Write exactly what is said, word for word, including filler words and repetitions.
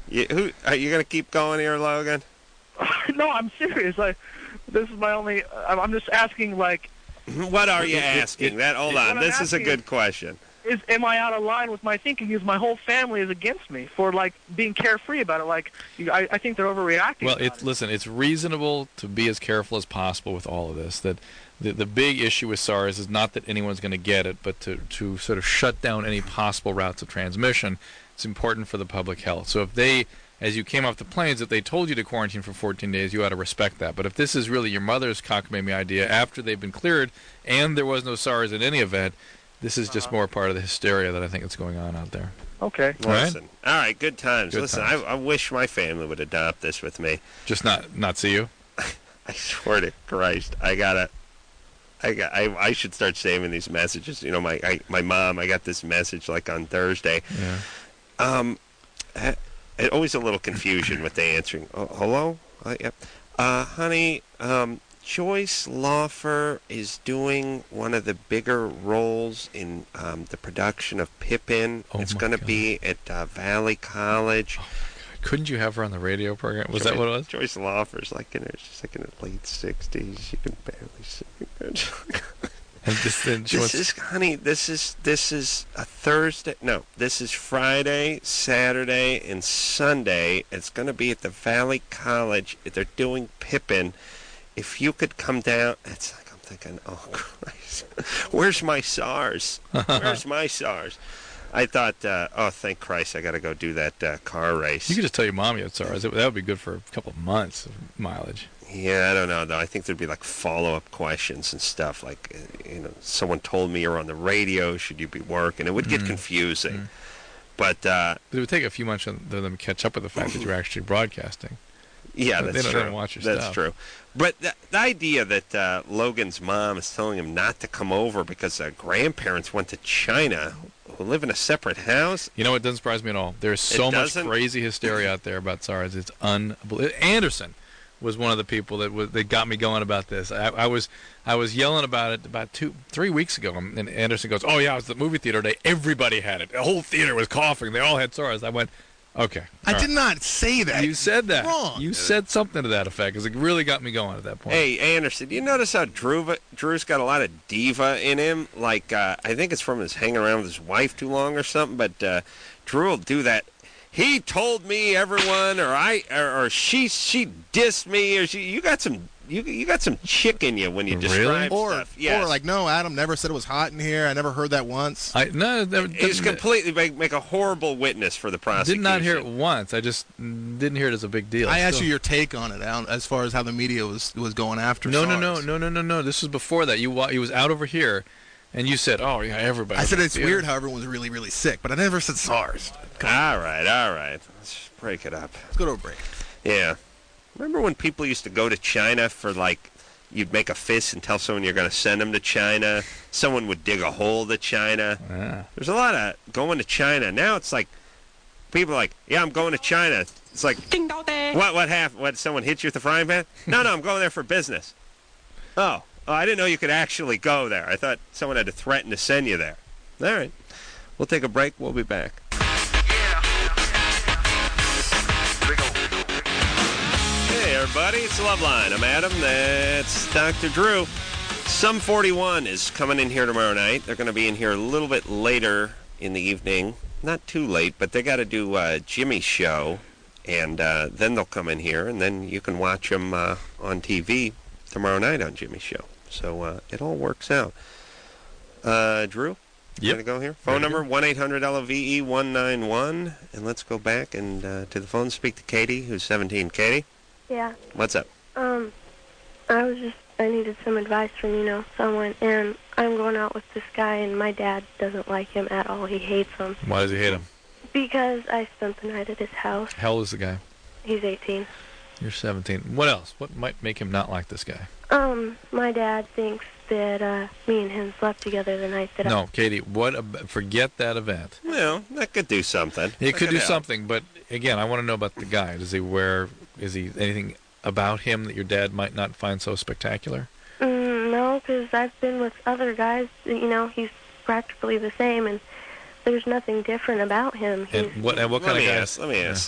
You, who, are you going to keep going here, Logan? No, I'm serious. Like, this is my only. I'm I'm just asking, like. What are you asking? That hold on. What This I'm is a asking good question. Is am I out of line with my thinking? Is my whole family is against me for like being carefree about it? Like, you- I, I think they're overreacting. Well, about it's it. listen. It's reasonable to be as careful as possible with all of this. That the the big issue with SARS is not that anyone's going to get it, but to to sort of shut down any possible routes of transmission. It's important for the public health. So if they, as you came off the planes, if they told you to quarantine for fourteen days, you ought to respect that. But if this is really your mother's cockamamie idea after they've been cleared and there was no SARS in any event, this is just Uh-huh. more part of the hysteria that I think is going on out there. Okay. Listen. All right, good times. Good Listen, times. I, I wish my family would adopt this with me. Just not not see you. I swear to Christ, I gotta. I got. I, I should start saving these messages. You know, my I, my mom. I got this message like on Thursday. Yeah. Um, uh, it, always a little confusion with the answering. Oh, hello. Uh, yep. Uh, honey. Um, Joyce Lawfer is doing one of the bigger roles in um, the production of Pippin. Oh it's my going to God. be at uh, Valley College. Oh my God. Couldn't you have her on the radio program? Was that what it was? Joyce Lawfer's like in her, she's like in her late sixties. She can barely see. And this, and she This wants- is, honey, this is this is a Thursday. No, this is Friday, Saturday, and Sunday. It's going to be at the Valley College. They're doing Pippin. If you could come down, it's like I'm thinking, oh Christ, where's my SARS? Where's my SARS? I thought, uh, oh, thank Christ, I got to go do that uh, car race. You could just tell your mom you had SARS. That would be good for a couple of months of mileage. Yeah, I don't know, though. I think there'd be, like, follow-up questions and stuff. Like, uh, you know, someone told me you're on the radio. Should you be working? It would get Mm. confusing. Mm. But, uh, But it would take a few months for them to catch up with the fact that you're actually broadcasting. yeah, They that's don't- true. they don't watch your that's stuff. true. But the, the idea that uh, Logan's mom is telling him not to come over because uh, grandparents went to China who live in a separate house. You know, it doesn't surprise me at all. There's so much doesn't? crazy hysteria out there about SARS. It's unbelievable. Anderson was one of the people that was, that got me going about this. I, I was I was yelling about it about two, three weeks ago, and Anderson goes, "Oh yeah, it was the movie theater today. Everybody had it. The whole theater was coughing. They all had SARS." I went, "Okay." I all did right." not say that. You said that. Wrong. You said something to that effect, because it really got me going at that point. Hey, Anderson, do you notice how Drew, Drew's got a lot of diva in him? Like, uh, I think it's from his hanging around with his wife too long or something, but uh, Drew will do that. He told me everyone, or I, or, or she, she dissed me, or she. You got some, you, you got some chick in you when you Really? describe Or, stuff. Yes. or like, no, Adam never said it was hot in here. I never heard that once. I no, that, He's that- completely make, make a horrible witness for the did prosecution. not hear it once. I just didn't hear it as a big deal. I asked Still. you your take on it, Alan, as far as how the media was was going after No, no, SARS. no, no, no, no, no. This was before that. You wa- he was out over here, and you said, "Oh yeah, everybody." I said was it's in the weird theater." how everyone was really, really sick, but I never said SARS. All right, all right. Let's break it up. Let's go to a break. Yeah. Remember when people used to go to China for, like, you'd make a fist and tell someone you're going to send them to China? Someone would dig a hole to China. Ah. There's a lot of going to China. Now it's like, people are like, yeah, I'm going to China. It's like, what, what happened? What, someone hit you with a frying pan? No, no, I'm going there for business. Oh, oh, I didn't know you could actually go there. I thought someone had to threaten to send you there. All right. We'll take a break. We'll be back. Hey, everybody, it's Loveline. I'm Adam. That's Doctor Drew. Sum forty-one is coming in here tomorrow night. They're going to be in here a little bit later in the evening. Not too late, but they got to do uh, Jimmy's show, and uh, then they'll come in here, and then you can watch them uh, on T V tomorrow night on Jimmy's show. So uh, it all works out. Uh, Drew? Yep. Gonna go here. Phone Ready to number go. one eight hundred L V E one nine one, and let's go back and uh, to the phone. Speak to Katie, who's seventeen. Katie, Yeah. what's up? Um, I was just, I needed some advice from, you know, someone, and I'm going out with this guy, and my dad doesn't like him at all. He hates him. Why does he hate him? Because I spent the night at his house. How old is the guy? He's eighteen. You're seventeen. What else? What might make him not like this guy? Um, my dad thinks that, uh, me and him slept together the night that No, Katie. What? ab- Forget that event. Well, that could do something. He That could do help. something, but again, I want to know about the guy. Does he wear? Is he anything about him that your dad might not find so spectacular? I... Mm, no, because I've been with other guys, you know, he's practically the same, and there's nothing different about him. He's, And what? And what Let kind me of guy? ask. Let me ask